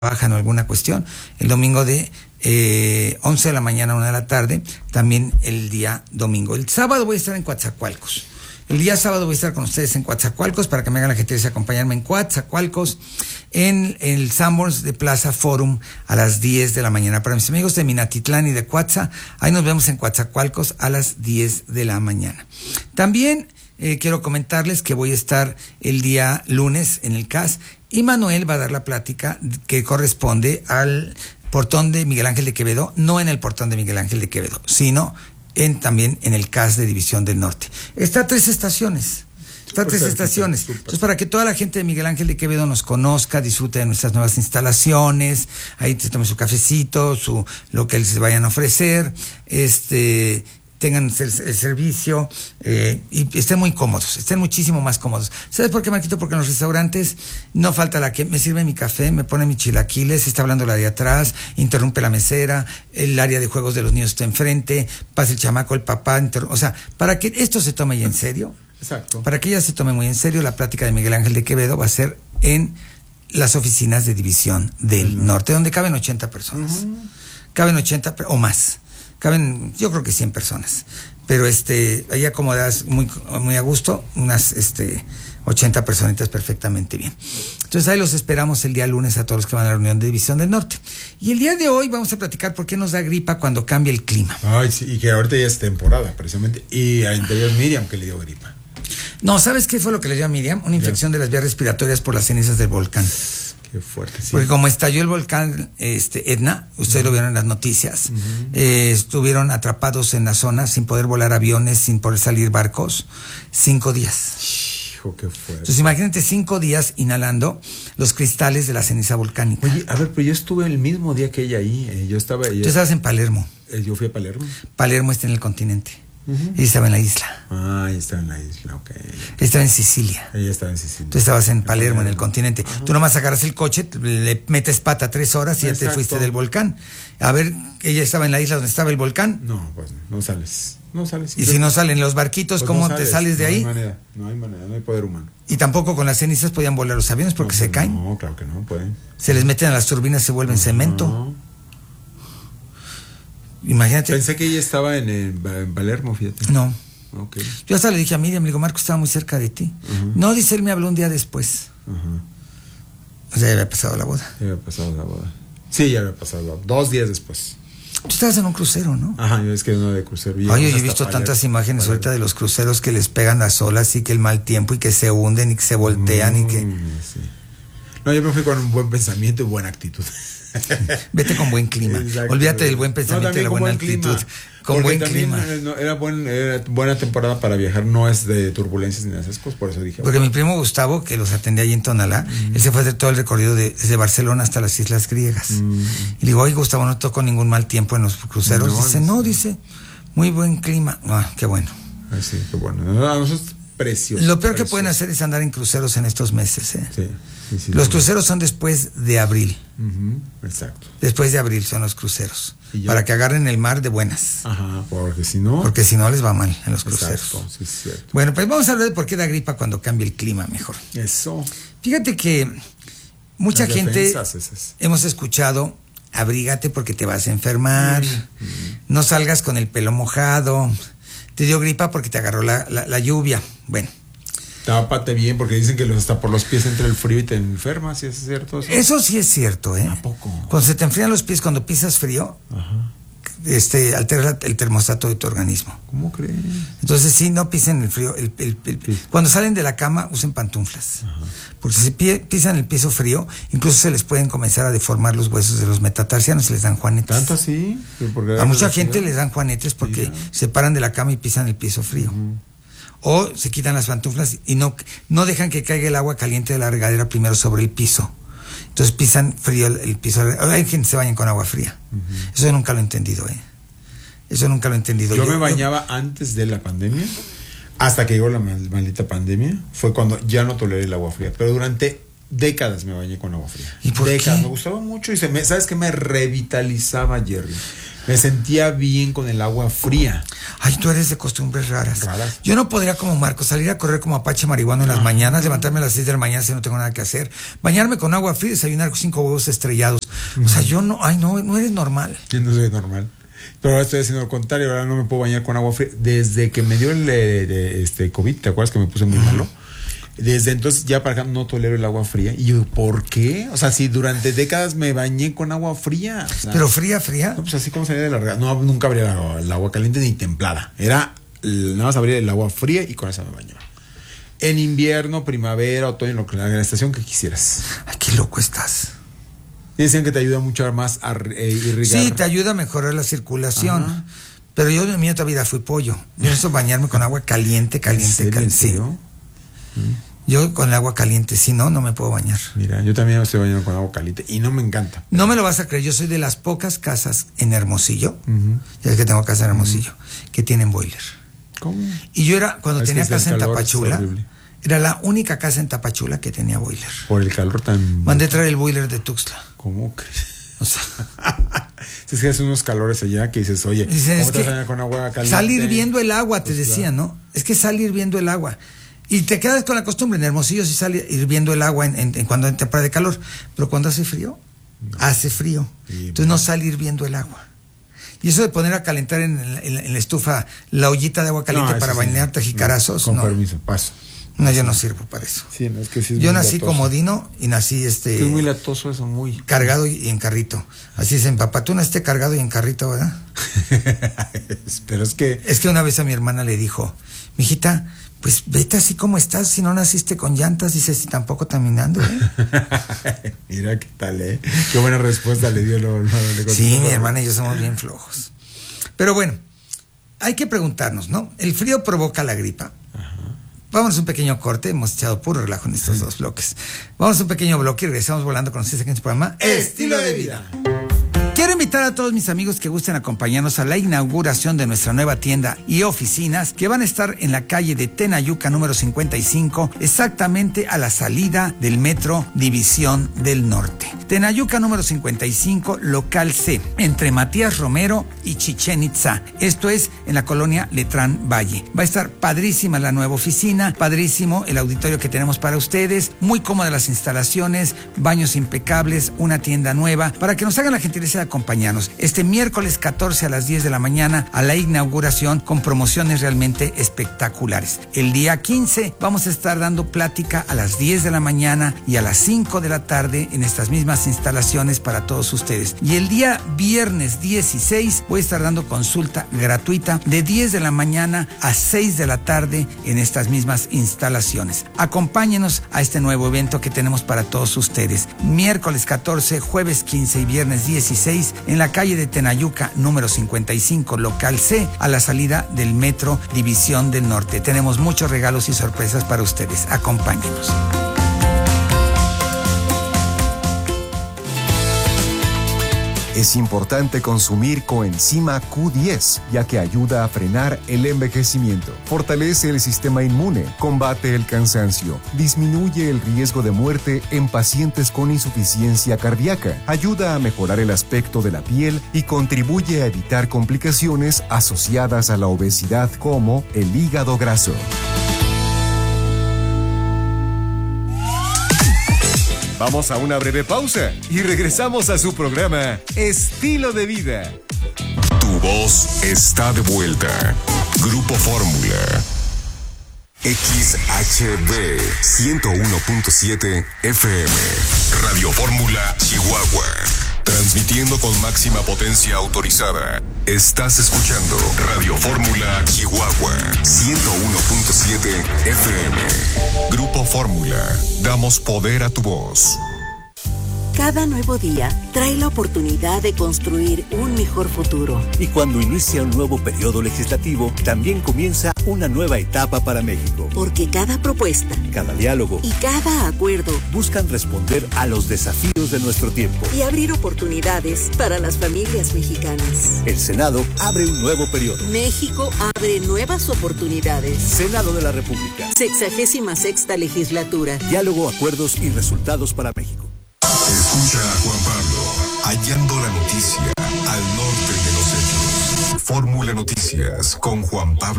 trabajan o alguna cuestión, el domingo de 11 de la mañana a 1 de la tarde, también el día domingo. El sábado voy a estar en Coatzacoalcos. El día sábado voy a estar con ustedes en Coatzacoalcos para que me hagan la gentileza de acompañarme en Coatzacoalcos, en el Sanborns de Plaza Forum a las 10 de la mañana. Para mis amigos de Minatitlán y de Coatza, ahí nos vemos en Coatzacoalcos a las 10 de la mañana. También quiero comentarles que voy a estar el día lunes en el CAS y Manuel va a dar la plática que corresponde al portón de Miguel Ángel de Quevedo, no en el portón de Miguel Ángel de Quevedo, sino también en el CAS de División del Norte. Está a 3 estaciones. Entonces, para que toda la gente de Miguel Ángel de Quevedo nos conozca, disfrute de nuestras nuevas instalaciones, ahí se tome su cafecito, lo que les vayan a ofrecer, tengan el servicio y estén muy cómodos, estén muchísimo más cómodos. ¿Sabes por qué, Marquito? Porque en los restaurantes no falta la que me sirve mi café, me pone mis chilaquiles, está hablando la de atrás, interrumpe la mesera, el área de juegos de los niños está enfrente, pasa el chamaco, el papá, o sea, para que esto se tome ya en serio, exacto, para que ella se tome muy en serio, la plática de Miguel Ángel de Quevedo va a ser en las oficinas de División del Norte, donde caben 80 personas, caben 80 o más. Caben, yo creo que 100 personas, pero ahí acomodadas muy a gusto, unas 80 personitas perfectamente bien. Entonces ahí los esperamos el día lunes a todos los que van a la reunión de División del Norte. Y el día de hoy vamos a platicar por qué nos da gripa cuando cambia el clima. Ay, sí, y que ahorita ya es temporada, precisamente, y a anterior Miriam que le dio gripa. No, ¿sabes qué fue lo que le dio a Miriam? Una infección de las vías respiratorias por las cenizas del volcán. Qué fuerte, sí. Porque como estalló el volcán Etna, ustedes lo vieron en las noticias, estuvieron atrapados en la zona sin poder volar aviones, sin poder salir barcos, 5 días. Hijo, qué fuerte. Entonces imagínate 5 días inhalando los cristales de la ceniza volcánica. Oye, a ver, pero yo estuve el mismo día que ella ahí, yo estaba... Tú estabas en Palermo. Yo fui a Palermo. Palermo está en el continente. Ella estaba en la isla. Ah, ella estaba en la isla, ok. Estaba en Sicilia. Ella estaba en Sicilia. Tú estabas en Palermo, en el continente. Tú nomás agarras el coche, le metes pata 3 horas y ya te fuiste del volcán. A ver, ella estaba en la isla donde estaba el volcán. No, pues no sales. No sales. Y si no salen los barquitos, pues ¿cómo no te sales de ahí? No hay manera, no hay poder humano. Y tampoco con las cenizas podían volar los aviones porque se caen. No, claro que no pueden. Se les meten a las turbinas, se vuelven cemento. No. Imagínate. Pensé que ella estaba en Palermo, fíjate. No. Okay. Yo hasta le dije a Miriam, le digo, Marco estaba muy cerca de ti. No, dice, él me habló un día después. O sea, ya había pasado la boda. Ya había pasado la boda. Sí, ya había pasado la boda. 2 días después. Tú estabas en un crucero, ¿no? Ajá, es que uno de crucero. Oye, yo he visto tantas imágenes ahorita de los cruceros que les pegan las olas y que el mal tiempo y que se hunden y que se voltean y que... Sí. No, yo me fui con un buen pensamiento y buena actitud. Vete con buen clima. Exacto. Olvídate del buen pensamiento y la buena actitud. Con buen clima. Era buena temporada para viajar, no es de turbulencias ni de esas cosas, por eso dije. Porque mi primo Gustavo, que los atendía ahí en Tonalá, él se fue a hacer todo el recorrido desde Barcelona hasta las Islas Griegas. Y digo, oye, Gustavo, ¿no tocó ningún mal tiempo en los cruceros? Dice, muy buen clima. Ah, qué bueno. Sí, qué bueno. Eso es precioso. Lo peor que pueden hacer es andar en cruceros en estos meses, Sí. Los cruceros son después de abril. Exacto. Después de abril son los cruceros. Para que agarren el mar de buenas. Ajá, porque si no les va mal en los cruceros. Exacto, sí, cierto. Bueno, pues vamos a hablar de por qué da gripa cuando cambia el clima mejor. Eso. Fíjate que mucha gente hemos escuchado, abrígate porque te vas a enfermar, no salgas con el pelo mojado, te dio gripa porque te agarró la lluvia. Bueno. Tápate bien, porque dicen que hasta por los pies entra el frío y te enfermas, ¿sí es cierto eso? Eso sí es cierto, ¿eh? ¿A poco? Cuando se te enfrían los pies, cuando pisas frío, altera el termostato de tu organismo. ¿Cómo crees? Entonces sí, no pisen el frío. Cuando salen de la cama, usen pantuflas. Porque si pisan el piso frío, incluso se les pueden comenzar a deformar los huesos de los metatarsianos, se les dan juanetes. ¿Tanto así? A mucha gente les dan juanetes porque se paran de la cama y pisan el piso frío. O se quitan las pantuflas y no dejan que caiga el agua caliente de la regadera primero sobre el piso. Entonces pisan frío el piso. Hay gente que se baña con agua fría. Eso yo nunca lo he entendido, Eso nunca lo he entendido. Yo me bañaba antes de la pandemia, hasta que llegó la maldita pandemia, fue cuando ya no toleré el agua fría. Pero durante décadas me bañé con agua fría. ¿Y por décadas. qué? Me gustaba mucho y ¿sabes qué? Me revitalizaba, Jerry. Me sentía bien con el agua fría. Ay, tú eres de costumbres raras. Yo no podría, como Marco, salir a correr como Apache marihuano en las mañanas, levantarme a las 6 de la mañana si no tengo nada que hacer, bañarme con agua fría y desayunar con 5 huevos estrellados. O sea, yo no, no eres normal. Yo no soy normal. Pero ahora estoy haciendo lo contrario, ahora no me puedo bañar con agua fría. Desde que me dio el COVID, ¿te acuerdas que me puse muy malo? Desde entonces ya para acá no tolero el agua fría. Y yo, ¿por qué? O sea, si durante décadas me bañé con agua fría. O sea, ¿pero fría? No, pues así como salía de la regla. No, nunca abría el agua caliente ni templada. Era nada más abrir el agua fría y con esa me bañaba. En invierno, primavera, otoño, en la estación que quisieras. Ay, qué loco estás. Y decían que te ayuda mucho más a irrigar. Sí, te ayuda a mejorar la circulación. Ajá. Pero yo en mi otra vida fui pollo. Yo necesito bañarme con agua caliente. Sí. Yo con el agua caliente, si no, no me puedo bañar. Mira, yo también me estoy bañando con agua caliente y no me encanta. No me lo vas a creer, yo soy de las pocas casas en Hermosillo, ya que tengo casa en Hermosillo, que tienen boiler. ¿Cómo? Y yo era, cuando tenía casa en Tapachula, era la única casa en Tapachula que tenía boiler. Por el calor tan... Mandé traer el boiler de Tuxtla. ¿Cómo crees? O sea... Es que hace unos calores allá que dices, oye, ¿cómo te bañas con agua caliente? Sale hirviendo el agua, te decía, ¿no? Es que sale hirviendo el agua. Y te quedas con la costumbre. En Hermosillo sí sale hirviendo el agua cuando en temporada de calor. Pero cuando hace frío, hace frío. Sí, entonces no sale hirviendo el agua. Y eso de poner a calentar en la estufa la ollita de agua caliente para bañarte jicarazos. Con permiso, paso. No, yo no sirvo para eso. Sí, no, es que sí es yo nací latoso. Comodino y nací Es muy latoso eso, muy. Cargado y en carrito. Así es, en papá, tú naciste cargado y en carrito, ¿verdad? Pero es que... Es que una vez a mi hermana le dijo, mijita, pues vete así como estás, si no naciste con llantas, dice, si tampoco caminando, ¿eh? Mira qué tal, ¿eh? Qué buena respuesta le dio. Sí, mi hermana y yo somos bien flojos. Pero bueno, hay que preguntarnos, ¿no? ¿El frío provoca la gripa? Vamos a un pequeño corte, hemos echado puro relajo en estos dos bloques. Vamos a un pequeño bloque y regresamos volando con ustedes aquí en su programa Estilo de Vida. Quiero invitar a todos mis amigos que gusten acompañarnos a la inauguración de nuestra nueva tienda y oficinas que van a estar en la calle de Tenayuca número 55, exactamente a la salida del metro División del Norte. Tenayuca número 55, local C, entre Matías Romero y Chichén Itzá. Esto es en la colonia Letrán Valle. Va a estar padrísima la nueva oficina, padrísimo el auditorio que tenemos para ustedes, muy cómodas las instalaciones, baños impecables, una tienda nueva, para que nos hagan la gentileza de acompañarnos este miércoles 14 a las 10 de la mañana a la inauguración con promociones realmente espectaculares. El día 15 vamos a estar dando plática a las 10 de la mañana y a las 5 de la tarde en estas mismas instalaciones para todos ustedes. Y el día viernes 16 voy a estar dando consulta gratuita de 10 de la mañana a 6 de la tarde en estas mismas instalaciones. Acompáñenos a este nuevo evento que tenemos para todos ustedes. Miércoles 14, jueves 15 y viernes 16 en la calle de Tenayuca número 55, local C, a la salida del metro División del Norte. Tenemos muchos regalos y sorpresas para ustedes. Acompáñenos. Es importante consumir coenzima Q10, ya que ayuda a frenar el envejecimiento, fortalece el sistema inmune, combate el cansancio, disminuye el riesgo de muerte en pacientes con insuficiencia cardíaca, ayuda a mejorar el aspecto de la piel y contribuye a evitar complicaciones asociadas a la obesidad como el hígado graso. Vamos a una breve pausa y regresamos a su programa Estilo de Vida. Tu voz está de vuelta. Grupo Fórmula. XHB 101.7 FM. Radio Fórmula Chihuahua. Transmitiendo con máxima potencia autorizada. Estás escuchando Radio Fórmula Chihuahua 101.7 FM. Grupo Fórmula. Damos poder a tu voz. Cada nuevo día trae la oportunidad de construir un mejor futuro. Y cuando inicia un nuevo periodo legislativo, también comienza una nueva etapa para México. Porque cada propuesta, cada diálogo y cada acuerdo buscan responder a los desafíos de nuestro tiempo y abrir oportunidades para las familias mexicanas. El Senado abre un nuevo periodo. México abre nuevas oportunidades. Senado de la República. 66ª legislatura. Diálogo, acuerdos y resultados para México. Escucha a Juan Pablo, hallando la noticia al norte de los Fórmula Noticias con Juan Pablo